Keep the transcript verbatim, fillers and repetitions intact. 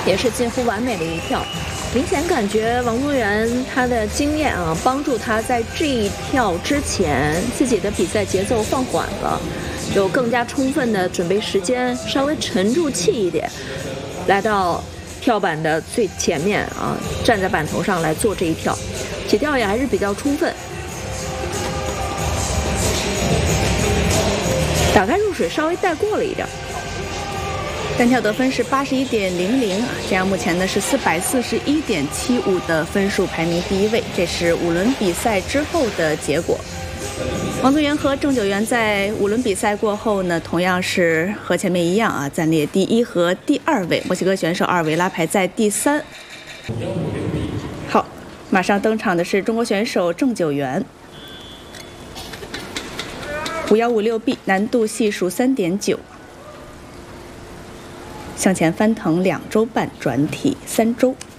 也是近乎完美的一跳。明显感觉王宗源他的经验啊，帮助他在这一跳之前自己的比赛节奏放缓了，有更加充分的准备时间，稍微沉住气一点，来到跳板的最前面啊，站在板头上来做这一跳，起跳也还是比较充分。打开入水稍微带过了一点。 单跳得分是八十一点零零，这样目前呢是四百四十一点七五的分数，排名第一位。这是五轮比赛之后的结果。王宗源和郑九元在五轮比赛过后呢，同样是和前面一样啊，暂列第一和第二位。墨西哥选手阿尔维拉排在第三。好，马上登场的是中国选手郑九元。五幺五六 B 难度系数三点九。向前翻腾两周半，转体三周。